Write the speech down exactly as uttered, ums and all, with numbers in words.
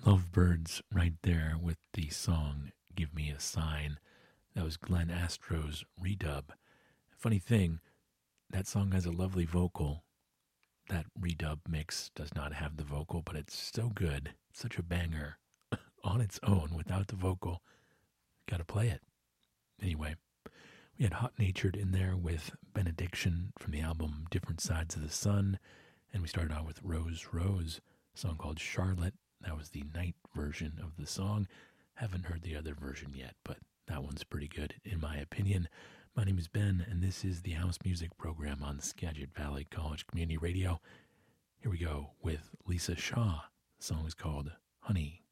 Lovebirds right there with the song Give Me a Sign. That was Glenn Astro's redub. Funny thing, that song has a lovely vocal. That redub mix does not have the vocal, but it's so good. It's such a banger on its own without the vocal. Gotta play it. Anyway, we had Hot Natured in there with Benediction from the album Different Sides of the Sun. And we started out with Rose Rose, a song called Charlotte. That was the night version of the song. Haven't heard the other version yet, but that one's pretty good in my opinion. My name is Ben, and this is the House Music Program on Skagit Valley College Community Radio. Here we go with Lisa Shaw. The song is called Honey.